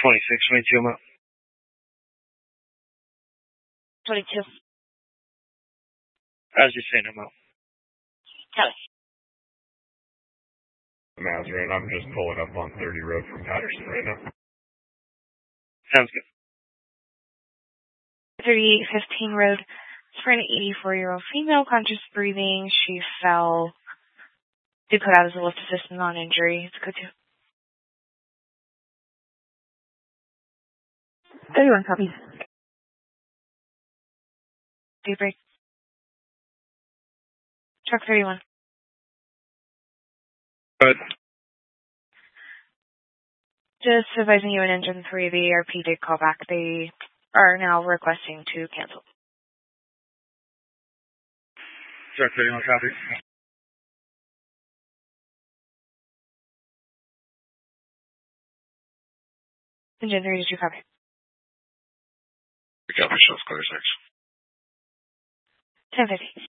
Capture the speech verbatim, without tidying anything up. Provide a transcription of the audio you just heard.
twenty-six, twenty-two, I'm out. twenty-two. I was just saying I'm out. Kelly. Mazarin, I'm just pulling up on thirty Road from Patterson right now. Sounds good. thirty-eight fifteen Road. It's for an eighty-four-year-old female, conscious breathing. She fell. They put out as a lift assist non-injury. It's good too. thirty-one copies. Daybreak. Truck thirty-one. Good. Just advising you in engine three, the A R P did call back. They are now requesting to cancel. Truck thirty-one, copy. Engine three, did you copy? We got my shots clear six. ten fifty.